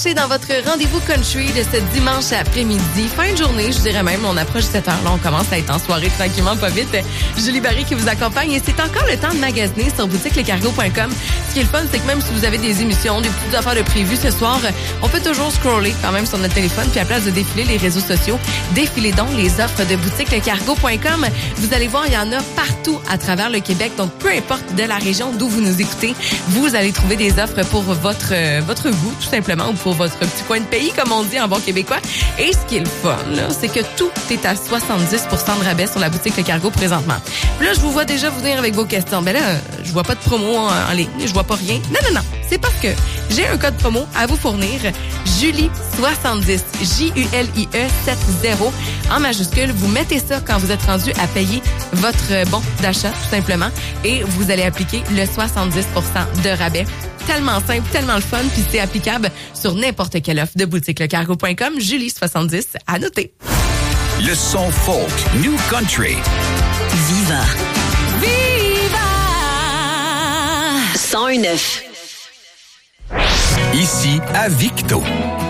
C'est dans votre rendez-vous country de ce dimanche après-midi, fin de journée, je dirais même, on approche 7 heures, là, on commence à être en soirée tranquillement, pas vite. Julie Barry qui vous accompagne et c'est encore le temps de magasiner sur boutiquelecargo.com. Ce qui est le fun, c'est que même si vous avez des émissions, des petites affaires de prévues ce soir, on peut toujours scroller quand même sur notre téléphone, puis à place de défiler les réseaux sociaux, défilez donc les offres de boutiquelecargo.com. Vous allez voir, il y en a partout à travers le Québec, donc peu importe de la région d'où vous nous écoutez, vous allez trouver des offres pour votre goût, tout simplement, ou pour votre petit coin de pays, comme on dit en bon québécois. Et ce qui est le fun, là, c'est que tout est à 70% de rabais sur la boutique Le Cargo présentement. Puis là, je vous vois déjà venir avec vos questions. Ben là, je vois pas de promo en ligne, je vois pas rien. Non. C'est parce que j'ai un code promo à vous fournir. Julie70, Julie 70, en majuscule. Vous mettez ça quand vous êtes rendu à payer votre bon d'achat, tout simplement. Et vous allez appliquer le 70% de rabais. Tellement simple, tellement le fun, puis c'est applicable sur n'importe quelle offre de boutiquelecargo.com. Julie70, à noter. Le son folk, New Country. Viva. Viva! 101.9. Ici à Victo.